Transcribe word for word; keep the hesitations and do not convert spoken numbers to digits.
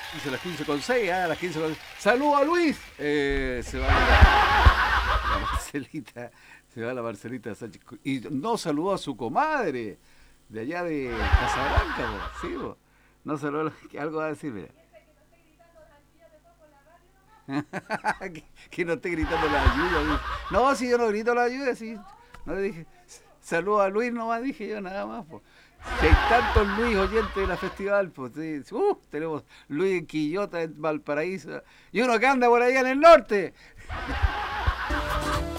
Dice las quince con seis, ah, las quince con seis. ¡Saludos a Luis! Eh, se va la, la Marcelita, se va la Marcelita Sánchez. Y no saludó a su comadre de allá de Casablanca, po, sí, po. No saludó, algo va a decir, mira. que, que no esté gritando la ayuda. Dice. No, si yo no grito la ayuda, sí. No le dije. Saludos a Luis nomás, dije yo nada más, po. Si hay tantos Luis oyentes de la festival, pues sí. Uh, tenemos Luis en Quillota, en Valparaíso, y uno que anda por allá en el norte.